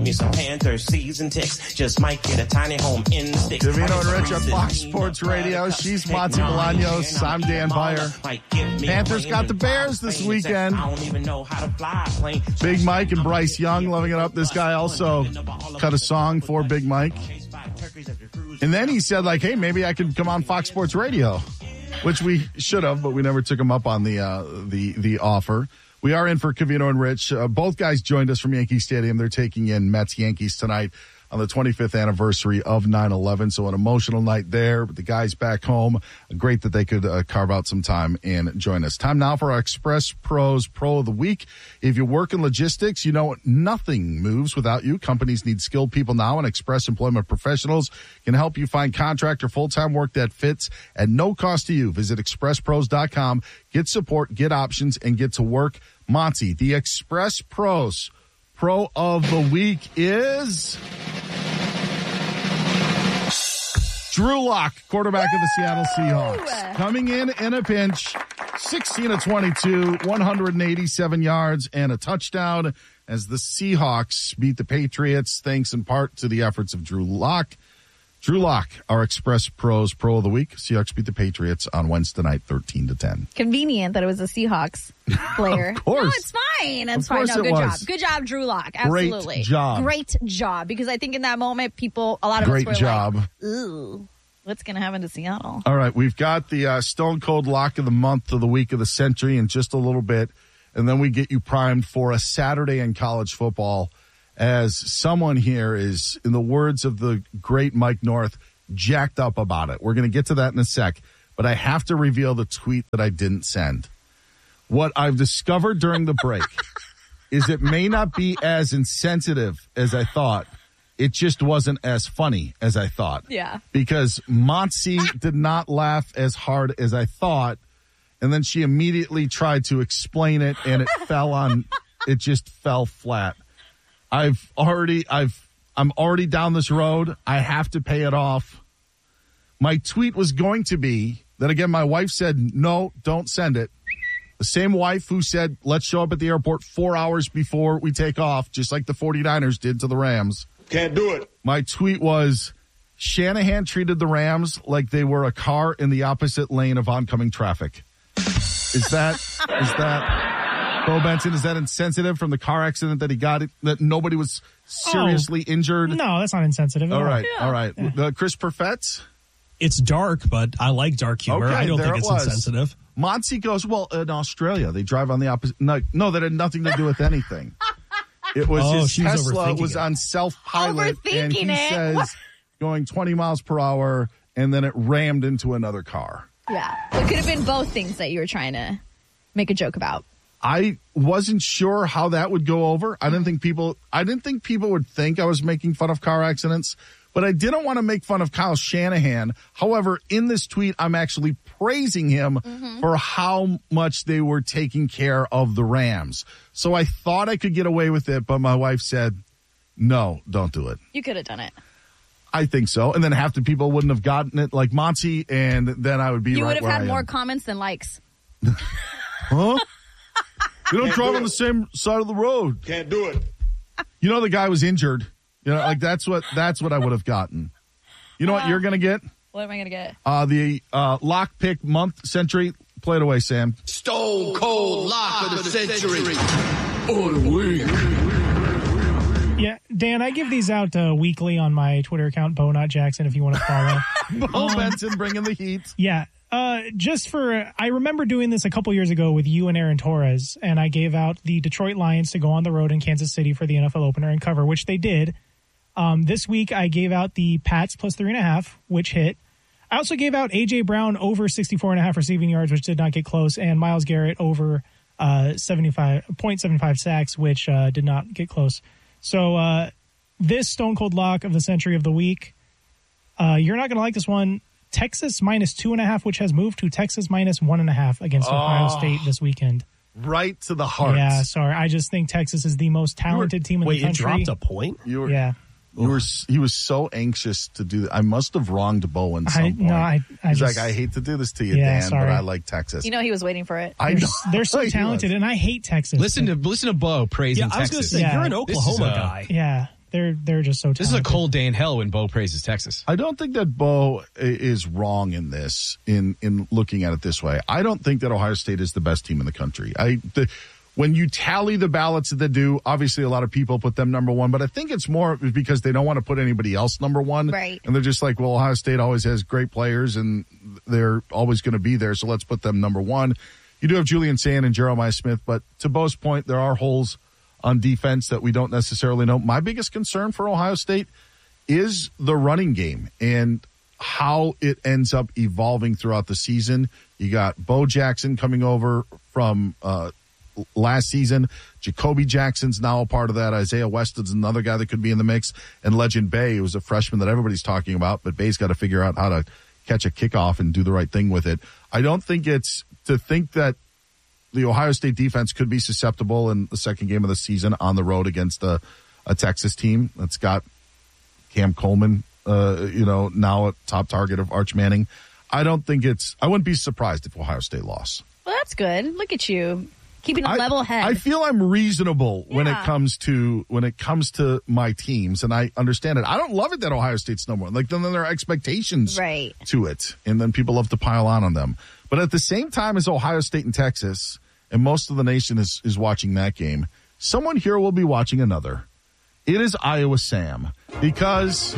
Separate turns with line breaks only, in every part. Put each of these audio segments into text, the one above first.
me some Panthers, season ticks. Just might get a tiny home in the sticks.
Covino and Rich on Fox Sports Radio. She's Monty Bolaños. I'm Dan Beyer. Panthers got the Bears this weekend. Big Mike and Bryce Young loving it up. This guy also cut a song for Big Mike. And then he said, like, hey, maybe I could come on Fox Sports Radio, which we should have, but we never took him up on the offer. We are in for Covino and Rich. Both guys joined us from Yankee Stadium. They're taking in Mets-Yankees tonight on the 25th anniversary of 9/11. So an emotional night there. But the guys back home, great that they could carve out some time and join us. Time now for our Express Pros Pro of the Week. If you work in logistics, you know nothing moves without you. Companies need skilled people now, and Express Employment Professionals can help you find contract or full-time work that fits at no cost to you. Visit expresspros.com. Get support, get options, and get to work. Monty, the Express Pros Pro of the Week is Drew Lock, quarterback of the Seattle Seahawks. Coming in a pinch, 16 of 22, 187 yards and a touchdown as the Seahawks beat the Patriots, thanks in part to the efforts of Drew Lock. Drew Lock, our Express Pros Pro of the Week. Seahawks beat the Patriots on Wednesday night, 13-10.
Convenient that it was a Seahawks player.
Of course.
No, it's fine. It's fine. No, good job. Good job, Drew Lock. Absolutely. Great job. Because I think in that moment, a lot of us were like, ooh, what's going to happen to Seattle?
All right, we've got the Stone Cold Lock of the month, of the week, of the century in just a little bit. And then we get you primed for a Saturday in college football. As someone here is, in the words of the great Mike North, jacked up about it. We're going to get to that in a sec, but I have to reveal the tweet that I didn't send. What I've discovered during the break is it may not be as insensitive as I thought. It just wasn't as funny as I thought.
Yeah.
Because Monty did not laugh as hard as I thought, and then she immediately tried to explain it, and it just fell flat. I'm already down this road. I have to pay it off. My tweet was going to be that, again, my wife said, no, don't send it. The same wife who said, let's show up at the airport 4 hours before we take off, just like the 49ers did to the Rams.
Can't do it.
My tweet was, Shanahan treated the Rams like they were a car in the opposite lane of oncoming traffic. Is that Bo Benson, is that insensitive from the car accident that he got, that nobody was seriously injured?
No, that's not insensitive.
All right,
Yeah.
all right.
Yeah.
Chris Perfett?
It's dark, but I like dark humor.
Okay,
I don't think it's
was.
insensitive.
Monty goes, well, in Australia, they drive on the opposite. No, that had nothing to do with anything. It was his Tesla was on self-pilot, and he says going 20 miles per hour, and then it rammed into another car.
Yeah. It could have been both things that you were trying to make a joke about.
I wasn't sure how that would go over. I didn't think people would think I was making fun of car accidents, but I didn't want to make fun of Kyle Shanahan. However, in this tweet, I'm actually praising him for how much they were taking care of the Rams. So I thought I could get away with it, but my wife said, no, don't do it.
You could have done it.
I think so. And then half the people wouldn't have gotten it like Monty, and then I would be
You
right
would
where
have had
I
more
am.
comments than likes.
Huh? We don't drive on the same side of the road.
Can't do it.
You know, the guy was injured. You know, like that's what I would have gotten. You know what you're going to get?
What am I going to get?
The lock pick month century. Play it away, Sam.
Stone Cold Lock of the century. Or the week.
Yeah, Dan, I give these out weekly on my Twitter account, Bo Not Jackson, if you want to follow.
Bo Benson bringing the heat.
Yeah. I remember doing this a couple years ago with you and Aaron Torres, and I gave out the Detroit Lions to go on the road in Kansas City for the NFL opener and cover, which they did. This week, I gave out the Pats plus 3.5, which hit. I also gave out A.J. Brown over 64.5 receiving yards, which did not get close, and Myles Garrett over 0.75 sacks, which did not get close. So this Stone Cold Lock of the Century of the Week, you're not going to like this one. Texas minus 2.5, which has moved to Texas minus 1.5 against Ohio State this weekend.
Right to the heart.
Yeah, sorry. I just think Texas is the most talented team in the country.
Wait, it dropped a point?
Yeah.
He was so anxious to do that. I must have wronged Bo in some point. He's like, I hate to do this to you, Dan,
sorry.
but I like Texas.
You know he was waiting for it.
I know.
They're so talented, and I hate Texas.
Listen to Bo praising Texas.
I was going to say, you're an Oklahoma guy.
Yeah. They're just so talented.
This is a cold day in hell when Bo praises Texas.
I don't think that Bo is wrong in this, in looking at it this way. I don't think that Ohio State is the best team in the country. When you tally the ballots that they do, obviously a lot of people put them number one, but I think it's more because they don't want to put anybody else number one.
Right.
And they're just like, well, Ohio State always has great players and they're always going to be there, so let's put them number one. You do have Julian Sand and Jeremiah Smith, but to Bo's point, there are holes on defense that we don't necessarily know. My biggest concern for Ohio State is the running game and how it ends up evolving throughout the season. You got Bo Jackson coming over from last season. Jacoby Jackson's now a part of that. Isaiah Weston's another guy that could be in the mix. And Legend Bay, who's a freshman that everybody's talking about, but Bay's got to figure out how to catch a kickoff and do the right thing with it. I don't think it's to think that the Ohio State defense could be susceptible in the second game of the season on the road against a Texas team that's got Cam Coleman, now a top target of Arch Manning. I wouldn't be surprised if Ohio State lost.
Well, that's good. Look at you. Keeping a level head.
I feel I'm reasonable when it comes to my teams, and I understand it. I don't love it that Ohio State's number one. Like, then there are expectations to it, and then people love to pile on them. But at the same time as Ohio State and Texas, and most of the nation is watching that game, someone here will be watching another. It is Iowa Sam, because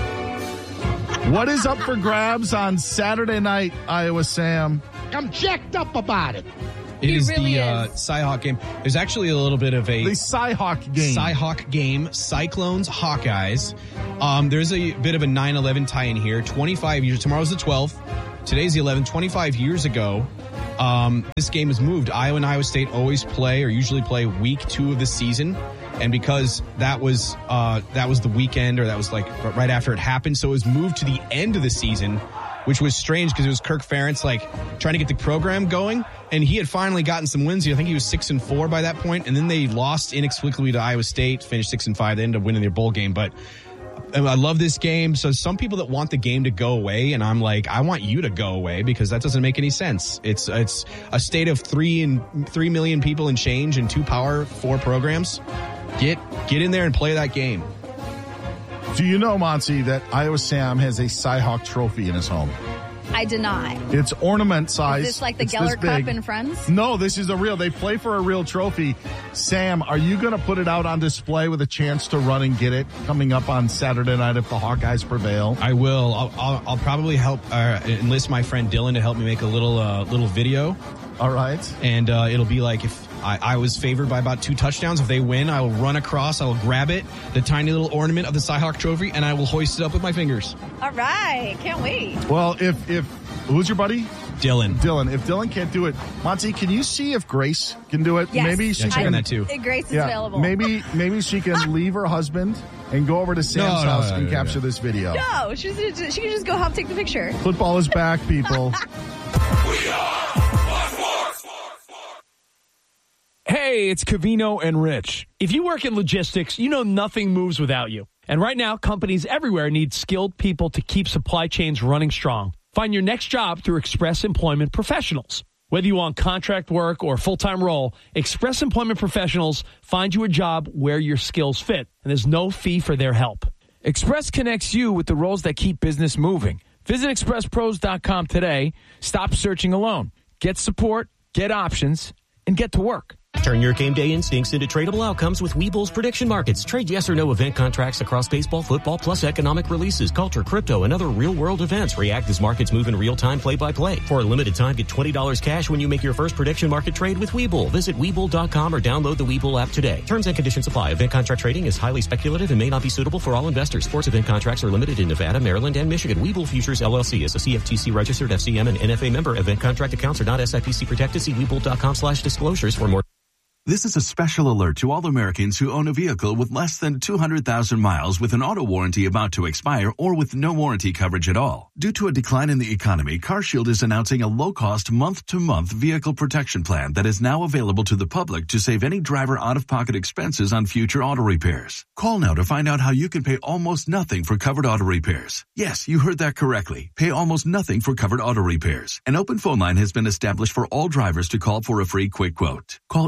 what is up for grabs on Saturday night, Iowa Sam?
I'm jacked up about it.
It is really the Cyhawk game. There's actually a little bit of the
Cyhawk game.
Cyhawk game. Cyclones, Hawkeyes. There's a bit of a 9/11 tie-in here. 25 years. Tomorrow's the 12th. Today's the 11th. 25 years ago, this game was moved. Iowa and Iowa State usually play week 2 of the season. And because that was the weekend, or that was like right after it happened, so it was moved to the end of the season, which was strange because it was Kirk Ferentz trying to get the program going, and he had finally gotten some wins. I think he was 6-4 by that point, and then they lost inexplicably to Iowa State, finished 6-5. They ended up winning their bowl game, but I love this game. So some people that want the game to go away, and I'm like, I want you to go away because that doesn't make any sense. It's a state of 3 million people and change and 2 Power 4 programs. Get in there and play that game.
Do you know, Monty, that Iowa Sam has a Cyhawk trophy in his home?
I did not.
It's ornament size.
Is this like the Geller Cup and Friends?
No, this is they play for a real trophy. Sam, are you going to put it out on display with a chance to run and get it coming up on Saturday night if the Hawkeyes prevail?
I will. I'll probably help enlist my friend Dylan to help me make a little video.
All right.
And it'll be like if I was favored by about 2 touchdowns. If they win, I will run across, I will grab it, the tiny little ornament of the Cyhawk trophy, and I will hoist it up with my fingers.
All right. Can't wait.
Well, if who's your buddy?
Dylan.
If Dylan can't do it, Monty, can you see if Grace can do it?
Yes.
Maybe she can.
That too.
Grace is available.
Maybe she can leave her husband and go over to Sam's house and capture this video.
No, she can just go help take the picture.
Football is back, people.
We are Hey, it's Covino and Rich. If you work in logistics, you know nothing moves without you. And right now, companies everywhere need skilled people to keep supply chains running strong. Find your next job through Express Employment Professionals. Whether you want contract work or full-time role, Express Employment Professionals find you a job where your skills fit, and there's no fee for their help. Express connects you with the roles that keep business moving. Visit expresspros.com today. Stop searching alone. Get support, get options, and get to work.
Turn your game day instincts into tradable outcomes with Webull's prediction markets. Trade yes or no event contracts across baseball, football, plus economic releases, culture, crypto, and other real-world events. React as markets move in real time, play-by-play. For a limited time, get $20 cash when you make your first prediction market trade with Webull. Visit Webull.com or download the Webull app today. Terms and conditions apply. Event contract trading is highly speculative and may not be suitable for all investors. Sports event contracts are limited in Nevada, Maryland, and Michigan. Webull Futures, LLC is a CFTC-registered FCM and NFA member. Event contract accounts are not SIPC protected. See Webull.com/disclosures for more.
This is a special alert to all Americans who own a vehicle with less than 200,000 miles with an auto warranty about to expire or with no warranty coverage at all. Due to a decline in the economy, CarShield is announcing a low-cost month-to-month vehicle protection plan that is now available to the public to save any driver out-of-pocket expenses on future auto repairs. Call now to find out how you can pay almost nothing for covered auto repairs. Yes, you heard that correctly. Pay almost nothing for covered auto repairs. An open phone line has been established for all drivers to call for a free quick quote. Call 800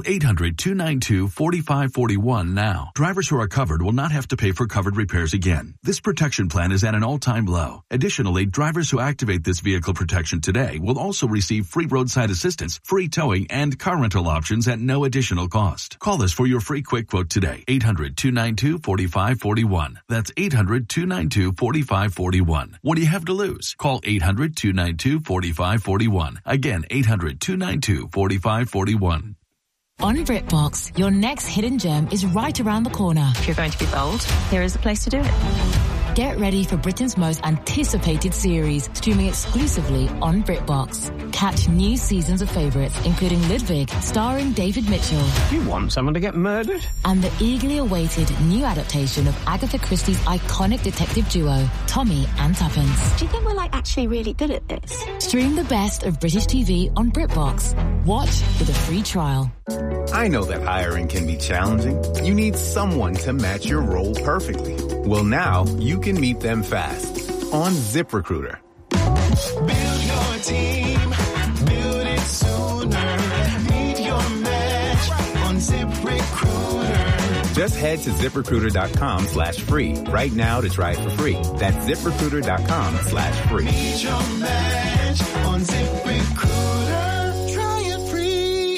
800-292-4541 now. Drivers who are covered will not have to pay for covered repairs again. This protection plan is at an all-time low. Additionally, drivers who activate this vehicle protection today will also receive free roadside assistance, free towing, and car rental options at no additional cost. Call us for your free quick quote today. 800-292-4541. That's 800-292-4541. What do you have to lose? Call 800-292-4541. Again, 800-292-4541.
On BritBox, your next hidden gem is right around the corner.
If you're going to be bold, here is the place to do it.
Get ready for Britain's most anticipated series, streaming exclusively on BritBox. Catch new seasons of favourites, including Ludwig, starring David Mitchell.
You want someone to get murdered?
And the eagerly awaited new adaptation of Agatha Christie's iconic detective duo, Tommy and Tuppence.
Do you think we're actually really good at this?
Stream the best of British TV on BritBox. Watch with a free trial.
I know that hiring can be challenging. You need someone to match your role perfectly. Well, now you can meet them fast on ZipRecruiter.
Build your team, build it sooner. Meet your match on ZipRecruiter.
Just head to ZipRecruiter.com/free right now to try it for free. That's ZipRecruiter.com/free.
Meet your match on ZipRecruiter. Try it free.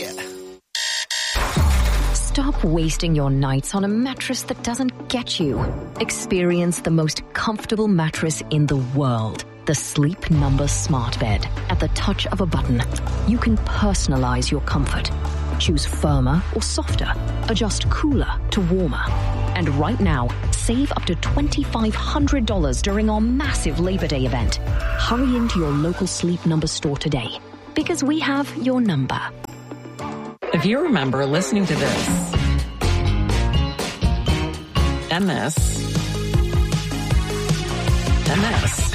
Stop wasting your nights on a mattress that doesn't get you. Experience the most comfortable mattress in the world. The Sleep Number Smart Bed. At the touch of a button, you can personalize your comfort. Choose firmer or softer. Adjust cooler to warmer. And right now, save up to $2,500 during our massive Labor Day event. Hurry into your local Sleep Number store today, because we have your number.
If you remember listening to this, and this, and this,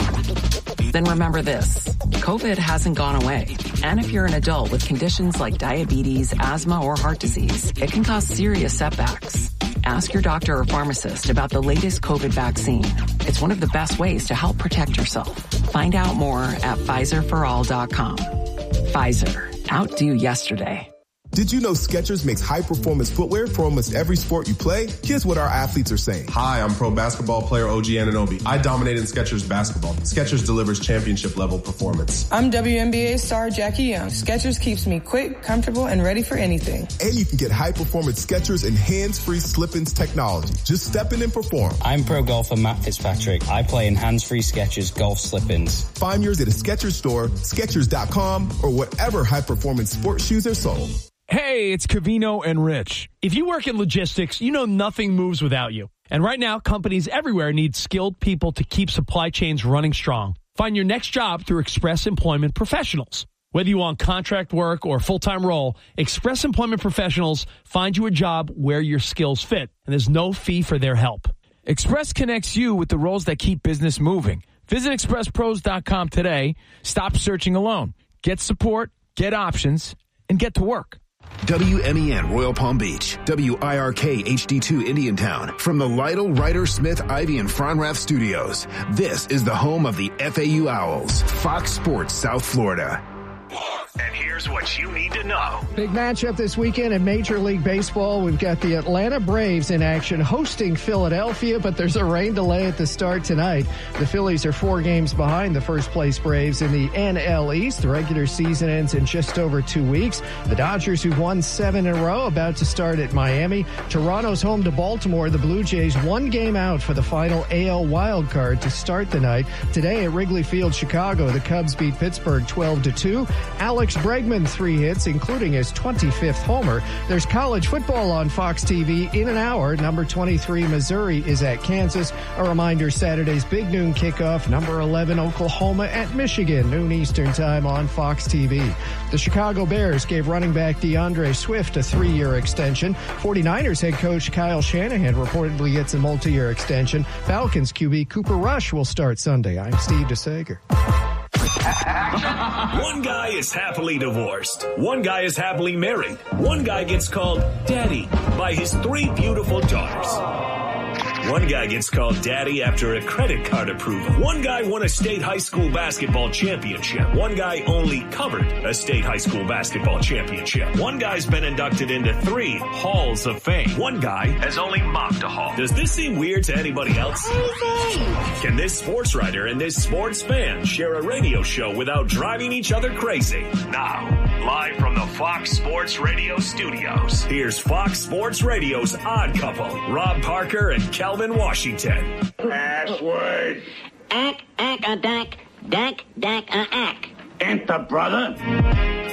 then remember this. COVID hasn't gone away. And if you're an adult with conditions like diabetes, asthma, or heart disease, it can cause serious setbacks. Ask your doctor or pharmacist about the latest COVID vaccine. It's one of the best ways to help protect yourself. Find out more at PfizerForAll.com. Pfizer. Outdo yesterday.
Did you know Skechers makes high-performance footwear for almost every sport you play? Here's what our athletes are saying.
Hi, I'm pro basketball player OG Anunoby. I dominate in Skechers basketball. Skechers delivers championship-level performance.
I'm WNBA star Jackie Young. Skechers keeps me quick, comfortable, and ready for anything.
And you can get high-performance Skechers and hands-free slip-ins technology. Just step in and perform.
I'm pro golfer Matt Fitzpatrick. I play in hands-free Skechers golf slip-ins.
Find yours at a Skechers store, Skechers.com, or whatever high-performance sports shoes are sold.
Hey, it's Covino and Rich. If you work in logistics, you know nothing moves without you. And right now, companies everywhere need skilled people to keep supply chains running strong. Find your next job through Express Employment Professionals. Whether you want contract work or full-time role, Express Employment Professionals find you a job where your skills fit, and there's no fee for their help.
Express connects you with the roles that keep business moving. Visit expresspros.com today. Stop searching alone. Get support, get options, and get to work.
WMEN Royal Palm Beach, WIRK HD2 Indiantown, from the Lytle, Ryder, Smith, Ivy, and Fronrath studios. This is the home of the FAU Owls, Fox Sports South Florida.
And here's what you need to know.
Big matchup this weekend in Major League Baseball. We've got the Atlanta Braves in action hosting Philadelphia, but there's a rain delay at the start tonight. The Phillies are 4 games behind the first-place Braves in the NL East. The regular season ends in just over 2 weeks. The Dodgers, who've won 7 in a row, about to start at Miami. Toronto's home to Baltimore. The Blue Jays 1 game out for the final AL wildcard to start the night. Today at Wrigley Field, Chicago, the Cubs beat Pittsburgh 12-2. Alex Bregman 3 hits, including his 25th homer. There's college football on Fox TV in an hour. Number 23 Missouri is at Kansas. A reminder, Saturday's big noon kickoff. Number 11 Oklahoma at Michigan, noon Eastern time on Fox TV. The Chicago Bears gave running back DeAndre Swift a 3-year extension. 49ers head coach Kyle Shanahan reportedly gets a multi-year extension. Falcons QB Cooper Rush will start Sunday. I'm Steve DeSager.
One guy is happily divorced. One guy is happily married. One guy gets called daddy by his 3 beautiful daughters. One guy gets called daddy after a credit card approval. One guy won a state high school basketball championship. One guy only covered a state high school basketball championship. One guy's been inducted into 3 halls of fame. One guy has only mopped a hall. Does this seem weird to anybody else? Can this sports writer and this sports fan share a radio show without driving each other crazy? Now, live from the Fox Sports Radio studios, here's Fox Sports Radio's odd couple, Rob Parker and Calvin Washington.
Password.
Ack, ack, a dack, dack, dack, a ack.
Enter, brother.